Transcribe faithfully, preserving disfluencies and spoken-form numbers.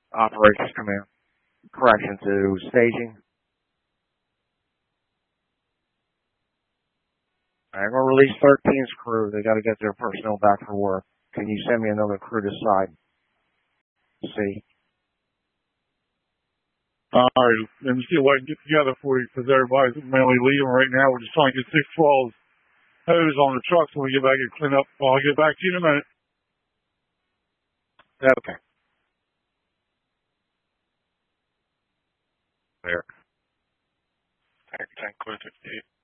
Operations Command. Correction to staging. I'm going to release thirteen's crew. They got to get their personnel back for work. Can you send me another crew to side? See. All right, let me see what I can get together for you because everybody's mainly leaving right now. We're just trying to get six twelve hose on the trucks when we get back and clean up. I'll get back to you in a minute. Okay. There. Tank, tank, clear fifty-eight.